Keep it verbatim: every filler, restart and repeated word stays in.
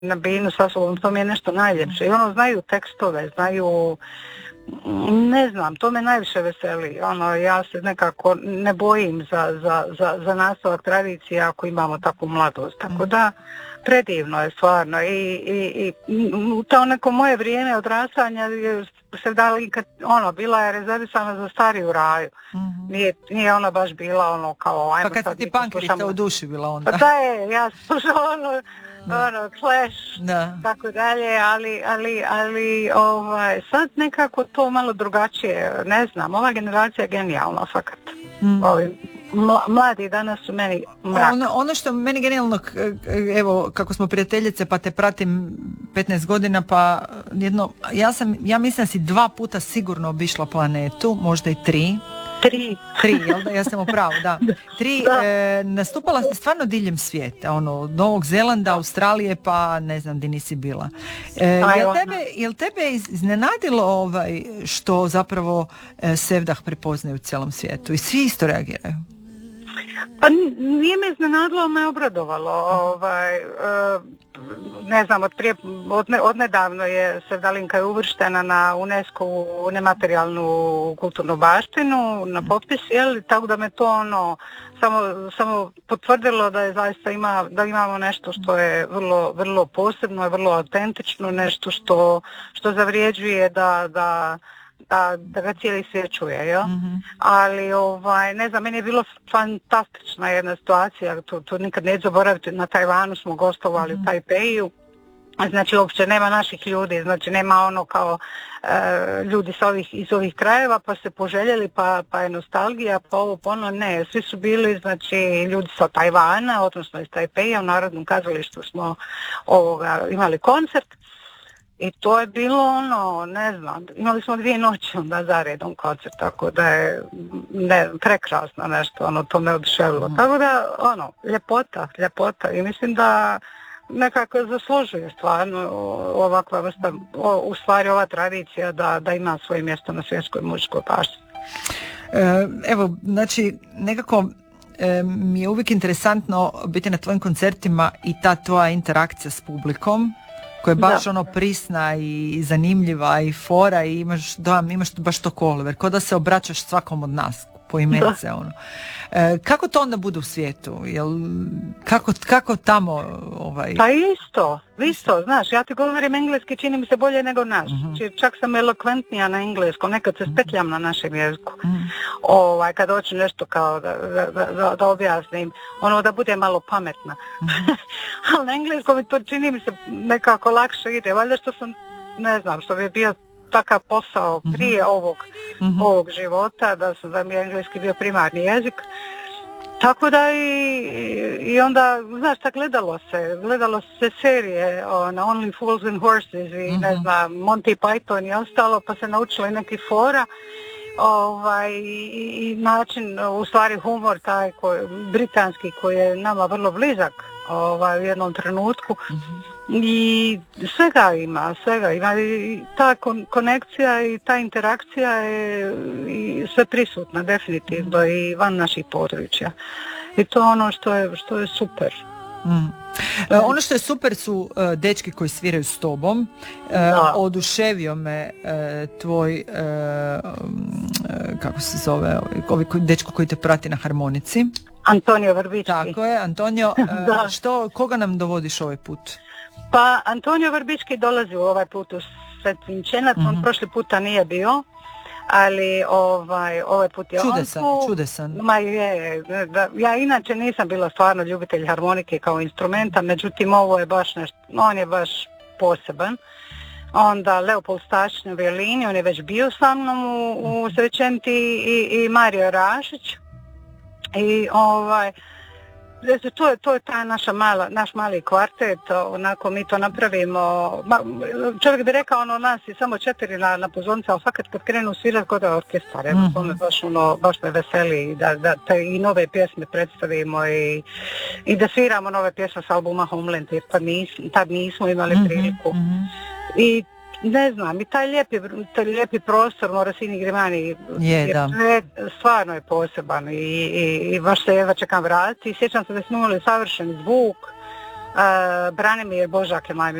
na binu sa sobom, to mi je nešto najljepše. I ono, znaju tekstove, znaju, ne znam, to me najviše veseli. Ono, ja se nekako ne bojim za, za, za, za nastavak tradicije ako imamo takvu mladost. Tako da, predivno je stvarno. I, i, i u to neko moje vrijeme odrastanja se dali, kad, ono, bila je rezervisana za stariju raju. Mm-hmm. Nije, nije ona baš bila ono kao... Pa kad ti pankrica u duši bila onda? Pa da je, ja slušala ono... ono, Clash, da. Tako dalje, ali, ali, ali ovaj, sad nekako to malo drugačije, ne znam, ova generacija je genijalna fakat. Mm. Ovi, mla, mladi danas su meni mrak. Ono, ono što meni genijalno, evo, kako smo prijateljice pa te pratim petnaest godina, pa jedno, ja sam, ja mislim da si dva puta sigurno obišla planetu, možda i tri. Tri. Tri, jel da? Ja sam u pravu, da. Tri, da. E, nastupala si stvarno diljem svijeta, ono, od Novog Zelanda, Australije, pa ne znam di nisi bila. E, jel, tebe, jel tebe iznenadilo ovaj, što zapravo e, Sevdah prepoznaju u cijelom svijetu i svi isto reagiraju? Pa nije me iznenadilo, me obradovalo. Ovaj, ne znam, od, prije, od, ne, od nedavno je Sevdalinka je uvrštena na UNESCO-vu nematerijalnu kulturnu baštinu, na popis, jel, tako da me to ono samo, samo potvrdilo da je zaista ima, da imamo nešto što je vrlo, vrlo posebno, vrlo autentično, nešto što, što zavrijeđuje da, da Da, da ga cijeli svijet čuje, jel? Mm-hmm. Ali, ovaj, ne znam, meni je bilo fantastična jedna situacija, to, to nikad neću zaboraviti, na Tajvanu smo gostovali, mm-hmm. u Tajpeju, znači uopće nema naših ljudi, znači nema ono kao e, ljudi s ovih, iz ovih krajeva, pa se poželjeli, pa, pa je nostalgija, pa ovo, pa ono, ne, svi su bili, znači, ljudi sa Tajvana, odnosno iz Tajpeja, u Narodnom kazalištu smo ovoga, imali koncert. I to je bilo ono, ne znam, imali smo dvije noći onda zaredom koncert, tako da je ne, prekrasno nešto, ono, to me oduševilo. Mm. Tako da, ono, ljepota, ljepota i mislim da nekako zaslužuje stvarno ovakva vrsta, o, u stvari ova tradicija da, da ima svoje mjesto na svjetskoj muzičkoj baštini. E, evo, znači, nekako e, mi je uvijek interesantno biti na tvojim koncertima i ta tvoja interakcija s publikom, koja je baš da. ono prisna i zanimljiva i fora i imaš, da, imaš baš to kolver, kao da se obraćaš svakom od nas po imence, ono. E, kako to onda bude u svijetu? Jel, kako, kako tamo ovaj... Pa isto, isto, znaš, ja ti govorim engleski, čini mi se bolje nego naš. Uh-huh. Čak sam elokventnija na engleskom, nekad se spetljam na našem jeziku. Uh-huh. Ovaj, kad hoću nešto kao da, da, da, da objasnim, ono da bude malo pametna. Uh-huh. Ali na engleskom to čini mi se nekako lakše ide, valjda što sam, ne znam, što bi bio takav posao prije uh-huh. ovog, uh-huh. ovog života, da, su, da mi je engleski bio primarni jezik. Tako da i, i onda, znaš, tak gledalo se, gledalo se serije o, na Only Fools and Horses i uh-huh. ne znam, Monty Python i ostalo, pa se naučilo i neki fora. Ovaj, i, i način, u stvari humor taj koji, britanski koji je nama vrlo blizak ovaj, u jednom trenutku. Uh-huh. I svega ima, svega ima i ta kon- konekcija i ta interakcija je i sve prisutna definitivno mm. i van naših područja. I to ono što je, što je super. Mm. E, ono što je super su uh, dečki koji sviraju s tobom. Uh, oduševio me uh, tvoj uh, um, kako se zove ovi dečko koji te prati na harmonici. Antonio Vrbički. Tako je, Antonio. Uh, što, koga nam dovodiš ovaj put? Pa Antonio Vrbički dolazi u ovaj put u Svet Vinčenac, mm-hmm. on prošli puta nije bio, ali ovaj, ovaj put je čudesan, on tu. Čudesan, Ma je, da, ja inače nisam bila stvarno ljubitelj harmonike kao instrumenta, međutim ovo je baš nešto, on je baš poseban. Onda Leopold Stašić na violini, on je već bio sa mnom u, u Srećenti i, i Mario Rašić. I ovaj... To je, to je ta naša mala, naš mali kvartet, onako mi to napravimo, čovjek bi rekao ono nas je samo četiri na, na pozornici, ali fakat kad krenu svirati kod je orkestar, mm-hmm. to me baš, ono, baš me veseli da, da te i nove pjesme predstavimo i, i da sviramo nove pjesme s albuma Homeland, jer tad, nis, tad nismo imali mm-hmm. priliku. Mm-hmm. I ne znam, i taj lijepi, taj lijepi prostor Morosini Grimani je, je stvarno je poseban i, i, i baš se jedva čekam vratiti. Sjećam se da smo imali savršen zvuk, Branimir Božak je moj